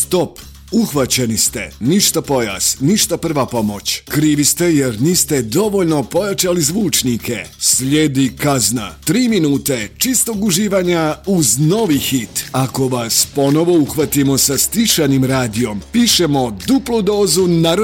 Stop! Uhvaćeni ste. Ništa pojas, ništa prva pomoć. Krivi ste jer niste dovoljno pojačali zvučnike. Slijedi kazna. 3 minute čistog uživanja uz novi hit. Ako vas ponovo uhvatimo sa stišanim radijom, pišemo duplu dozu na